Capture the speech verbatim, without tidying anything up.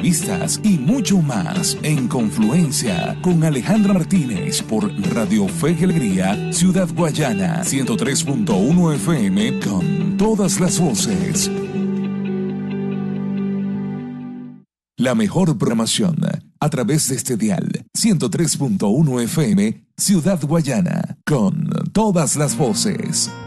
entrevistas y mucho más en Confluencia con Alejandra Martínez por Radio Fe y Alegría, Ciudad Guayana, ciento tres punto uno F M con todas las voces. La mejor programación a través de este dial ciento tres punto uno F M, Ciudad Guayana, con todas las voces.